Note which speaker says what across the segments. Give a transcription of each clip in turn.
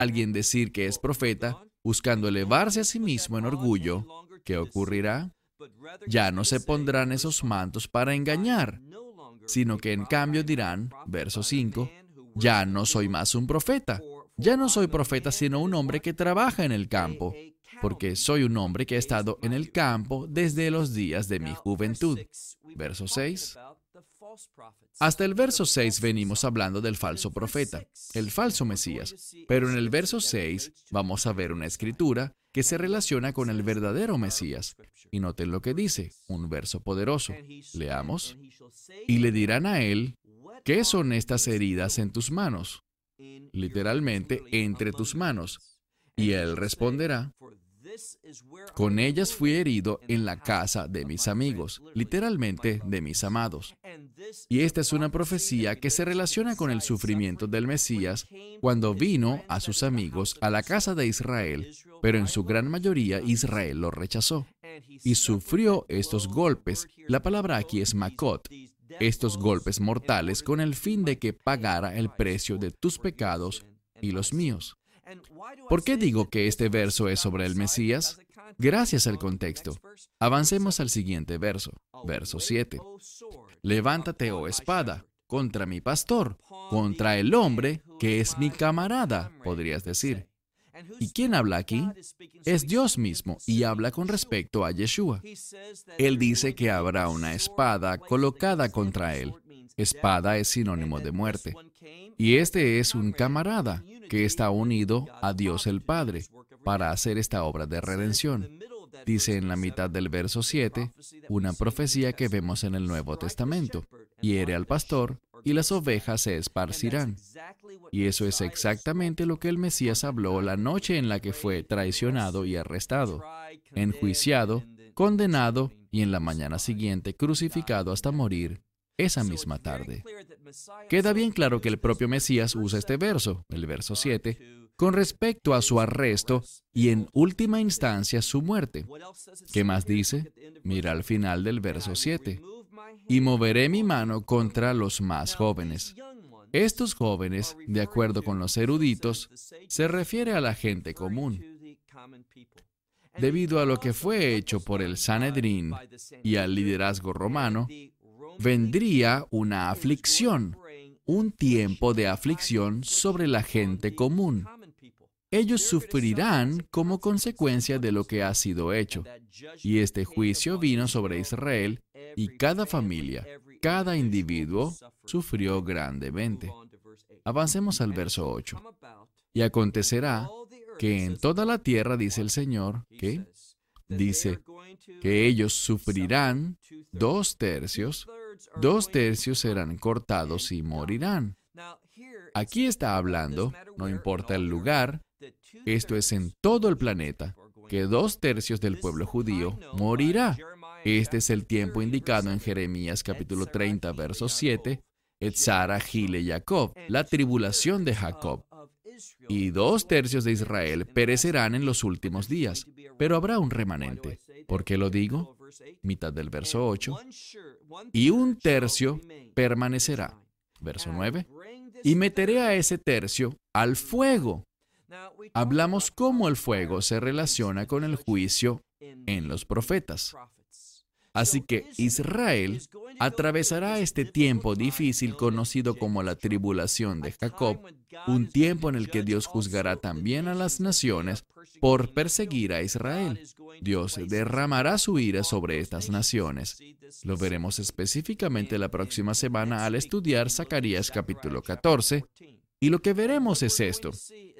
Speaker 1: alguien decir que es profeta, buscando elevarse a sí mismo en orgullo, ¿qué ocurrirá? Ya no se pondrán esos mantos para engañar, sino que en cambio dirán, verso 5, ya no soy más un profeta. Ya no soy profeta, sino un hombre que trabaja en el campo, porque soy un hombre que ha estado en el campo desde los días de mi juventud. Verso 6. Hasta el verso 6 venimos hablando del falso profeta, el falso Mesías. Pero en el verso 6 vamos a ver una escritura que se relaciona con el verdadero Mesías. Y noten lo que dice, un verso poderoso. Leamos. Y le dirán a él, ¿qué son estas heridas en tus manos? Literalmente, entre tus manos. Y él responderá, con ellas fui herido en la casa de mis amigos, literalmente de mis amados. Y esta es una profecía que se relaciona con el sufrimiento del Mesías cuando vino a sus amigos a la casa de Israel, pero en su gran mayoría Israel lo rechazó. Y sufrió estos golpes, la palabra aquí es makot, estos golpes mortales con el fin de que pagara el precio de tus pecados y los míos. ¿Por qué digo que este verso es sobre el Mesías? Gracias al contexto. Avancemos al siguiente verso, verso 7. Levántate, oh espada, contra mi pastor, contra el hombre que es mi camarada, podrías decir. ¿Y quién habla aquí? Es Dios mismo y habla con respecto a Yeshua. Él dice que habrá una espada colocada contra él. Espada es sinónimo de muerte. Y este es un camarada que está unido a Dios el Padre para hacer esta obra de redención. Dice en la mitad del verso 7, una profecía que vemos en el Nuevo Testamento. Hiere al pastor y las ovejas se esparcirán. Y eso es exactamente lo que el Mesías habló la noche en la que fue traicionado y arrestado, enjuiciado, condenado y en la mañana siguiente crucificado hasta morir esa misma tarde. Queda bien claro que el propio Mesías usa este verso, el verso 7, con respecto a su arresto y en última instancia su muerte. ¿Qué más dice? Mira al final del verso 7. Y moveré mi mano contra los más jóvenes. Estos jóvenes, de acuerdo con los eruditos, se refiere a la gente común. Debido a lo que fue hecho por el Sanedrín y al liderazgo romano, vendría una aflicción, un tiempo de aflicción sobre la gente común. Ellos sufrirán como consecuencia de lo que ha sido hecho. Y este juicio vino sobre Israel y cada familia, cada individuo sufrió grandemente. Avancemos al verso 8. Y acontecerá que en toda la tierra, dice el Señor, que dice que ellos sufrirán 2/3, 2/3 serán cortados y morirán. Aquí está hablando, no importa el lugar, esto es en todo el planeta, que 2/3 del pueblo judío morirá. Este es el tiempo indicado en Jeremías capítulo 30, verso 7, Etzara, Gile, Jacob, la tribulación de Jacob. Y 2/3 de Israel perecerán en los últimos días, pero habrá un remanente. ¿Por qué lo digo? Mitad del verso 8. Y 1/3 permanecerá. Verso 9. Y meteré a ese tercio al fuego. Hablamos cómo el fuego se relaciona con el juicio en los profetas. Así que Israel atravesará este tiempo difícil conocido como la tribulación de Jacob, un tiempo en el que Dios juzgará también a las naciones por perseguir a Israel. Dios derramará su ira sobre estas naciones. Lo veremos específicamente la próxima semana al estudiar Zacarías capítulo 14. Y lo que veremos es esto,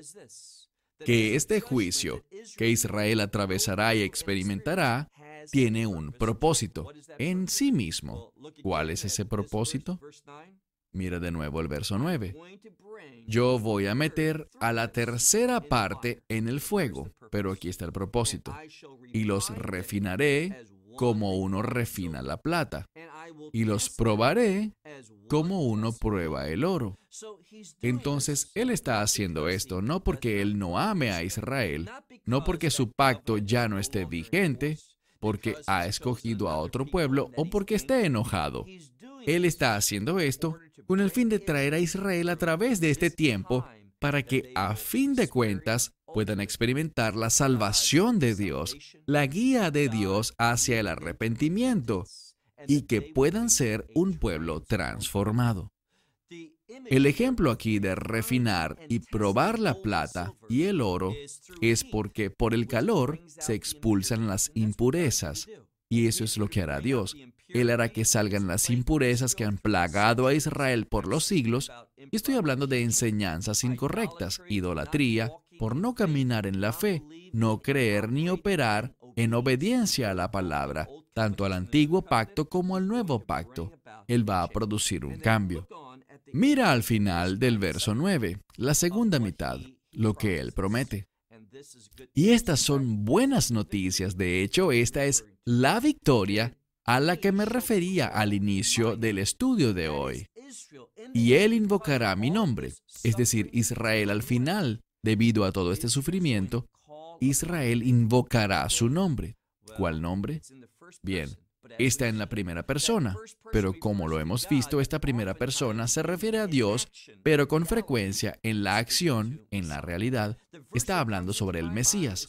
Speaker 1: que este juicio que Israel atravesará y experimentará tiene un propósito en sí mismo. ¿Cuál es ese propósito? Mira de nuevo el verso 9. Yo voy a meter a la tercera parte en el fuego, pero aquí está el propósito. Y los refinaré como uno refina la plata, y los probaré como uno prueba el oro. Entonces, Él está haciendo esto no porque Él no ame a Israel, no porque su pacto ya no esté vigente, porque ha escogido a otro pueblo o porque esté enojado. Él está haciendo esto con el fin de traer a Israel a través de este tiempo para que a fin de cuentas puedan experimentar la salvación de Dios, la guía de Dios hacia el arrepentimiento y que puedan ser un pueblo transformado. El ejemplo aquí de refinar y probar la plata y el oro es porque por el calor se expulsan las impurezas, y eso es lo que hará Dios. Él hará que salgan las impurezas que han plagado a Israel por los siglos, y estoy hablando de enseñanzas incorrectas, idolatría, por no caminar en la fe, no creer ni operar en obediencia a la palabra, tanto al antiguo pacto como al nuevo pacto. Él va a producir un cambio. Mira al final del verso 9, la segunda mitad, lo que Él promete. Y estas son buenas noticias. De hecho, esta es la victoria a la que me refería al inicio del estudio de hoy. Y Él invocará mi nombre, es decir, Israel al final, debido a todo este sufrimiento, Israel invocará su nombre. ¿Cuál nombre? Bien, está en la primera persona, pero como lo hemos visto, esta primera persona se refiere a Dios, pero con frecuencia en la acción, en la realidad, está hablando sobre el Mesías.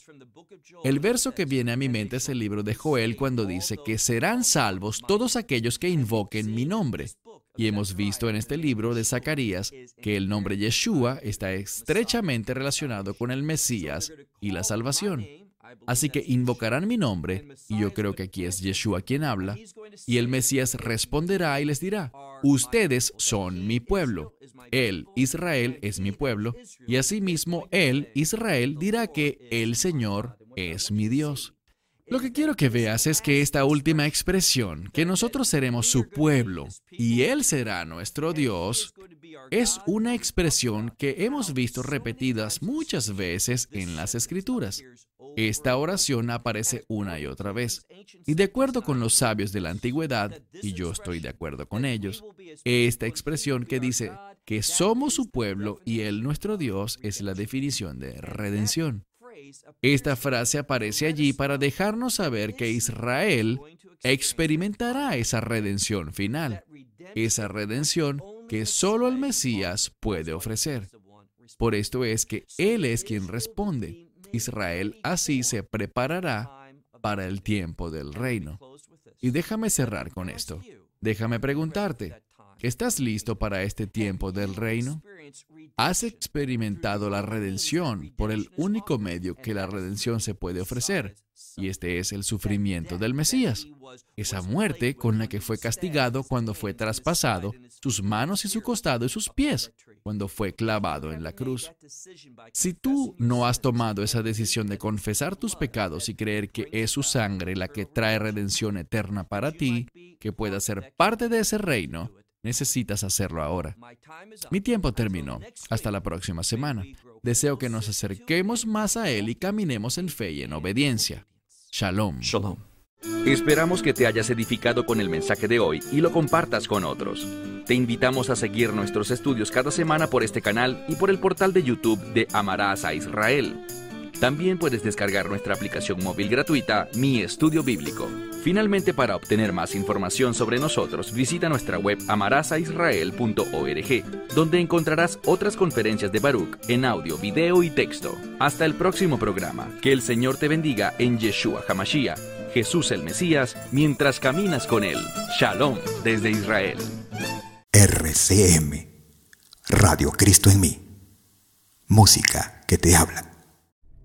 Speaker 1: El verso que viene a mi mente es el libro de Joel cuando dice que serán salvos todos aquellos que invoquen mi nombre. Y hemos visto en este libro de Zacarías que el nombre Yeshua está estrechamente relacionado con el Mesías y la salvación. Así que invocarán mi nombre, y yo creo que aquí es Yeshua quien habla, y el Mesías responderá y les dirá, ustedes son mi pueblo. Él, Israel, es mi pueblo, y asimismo Él, Israel, dirá que el Señor es mi Dios. Lo que quiero que veas es que esta última expresión, que nosotros seremos su pueblo y Él será nuestro Dios, es una expresión que hemos visto repetidas muchas veces en las Escrituras. Esta oración aparece una y otra vez. Y de acuerdo con los sabios de la antigüedad, y yo estoy de acuerdo con ellos, esta expresión que dice que somos su pueblo y Él nuestro Dios es la definición de redención. Esta frase aparece allí para dejarnos saber que Israel experimentará esa redención final, esa redención que solo el Mesías puede ofrecer. Por esto es que Él es quien responde. Israel así se preparará para el tiempo del reino. Y déjame cerrar con esto. Déjame preguntarte, ¿estás listo para este tiempo del reino? ¿Has experimentado la redención por el único medio que la redención se puede ofrecer? Y este es el sufrimiento del Mesías. Esa muerte con la que fue castigado cuando fue traspasado, sus manos y su costado y sus pies, cuando fue clavado en la cruz. Si tú no has tomado esa decisión de confesar tus pecados y creer que es su sangre la que trae redención eterna para ti, que pueda ser parte de ese reino, necesitas hacerlo ahora. Mi tiempo terminó. Hasta la próxima semana. Deseo que nos acerquemos más a Él y caminemos en fe y en obediencia. Shalom.
Speaker 2: Shalom. Esperamos que te hayas edificado con el mensaje de hoy y lo compartas con otros. Te invitamos a seguir nuestros estudios cada semana por este canal y por el portal de YouTube de Amarás a Israel. También puedes descargar nuestra aplicación móvil gratuita, Mi Estudio Bíblico. Finalmente, para obtener más información sobre nosotros, visita nuestra web amarasaisrael.org, donde encontrarás otras conferencias de Baruch en audio, video y texto. Hasta el próximo programa. Que el Señor te bendiga en Yeshua HaMashiach, Jesús el Mesías, mientras caminas con Él. Shalom desde Israel.
Speaker 3: RCM, Radio Cristo en mí. Música que te habla.